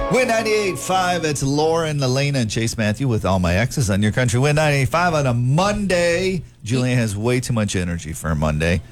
Win 98.5, it's Lauren, Elena, and Chase Matthew with All My Exes on your country. Win 98.5 on a Monday. Julian has way too much energy for a Monday.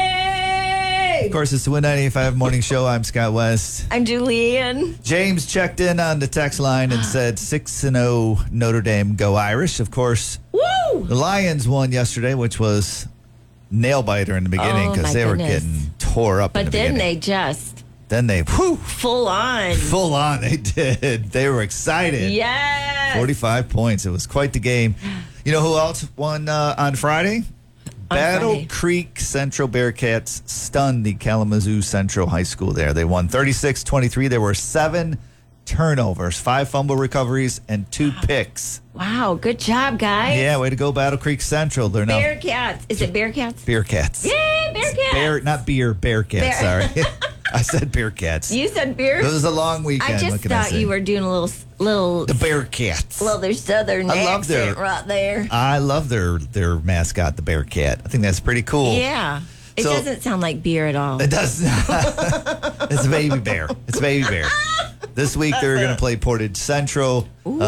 Yay! Of course, it's the Win 98.5 morning show. I'm Scott West. I'm Julianne. James checked in on the text line and said 6-0 Notre Dame, go Irish. Of course, Woo! the Lions won yesterday, which was nail biter in the beginning because they were getting tore up in the beginning. But then they just... Then they, full on, they did. They were excited. Yes. 45 points. It was quite the game. You know who else won on Friday? Battle Creek Central Bearcats stunned the Kalamazoo Central High School there. They won 36-23. There were 7 turnovers, 5 fumble recoveries, and 2 picks. Wow, good job, guys. Yeah, way to go, Battle Creek Central. They're now Bearcats. Is it Bearcats? Bearcats. Yay, Bearcats. Not beer, Bearcats, sorry. I said Bearcats. You said beer? It was a long weekend. I just thought you were doing a little the Bearcats. Well, their southern accent right there. I love their mascot, the Bearcat. I think that's pretty cool. Yeah. It doesn't sound like beer at all. It does not. It's a baby bear. It's a baby bear. This week they're going to play Portage Central,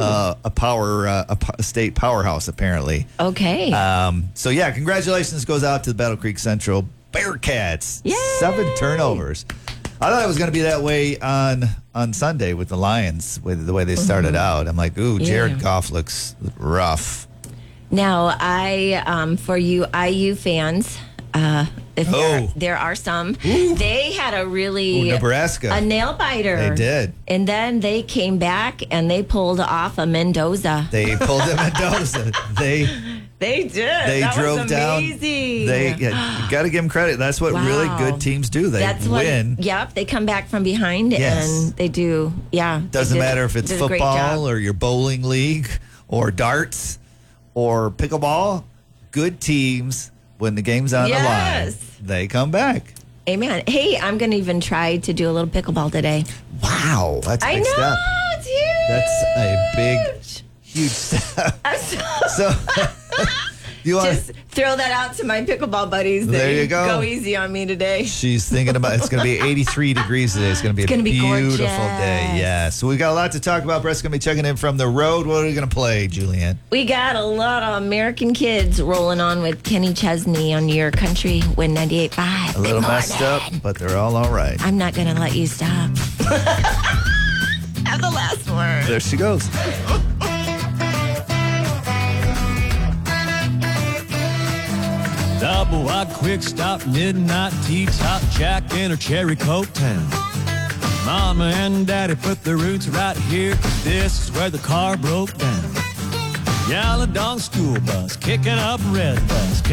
a state powerhouse apparently. Okay. So yeah, congratulations goes out to the Battle Creek Central Bearcats. Yay! 7 turnovers. I thought it was going to be that way on Sunday with the Lions, with the way they started out. I'm like, ooh, Jared Goff looks rough. Now, for you IU fans, there are some. Ooh. They had a really Nebraska, a nail biter. They did, and then they came back and they pulled off a Mendoza. They pulled a Mendoza. They did. They drove down. You got to give them credit. That's what really good teams do. They win. Yep, they come back from behind and they do. Yeah, doesn't matter if it's football or your bowling league or darts or pickleball. Good teams, when the game's on the line, they come back. Amen. Hey, I'm going to even try to do a little pickleball today. Wow, that's a big step. It's huge. That's a big, huge step. So you want just throw that out to my pickleball buddies. There you go. Go easy on me today. She's thinking about it's going to be 83 degrees today. It's going to be a beautiful day. Yeah. So we got a lot to talk about. Brett's going to be checking in from the road. What are we going to play, Julianne? We got a lot of American kids rolling on with Kenny Chesney on your country Win 98.5. A little messed up, but they're all right. I'm not going to let you stop. Have the last word. There she goes. Double wide quick stop, midnight tea top, Jack in a cherry coke town. Mama and Daddy put their roots right here, 'cause this is where the car broke down. Yellow dog school bus, kicking up red bus.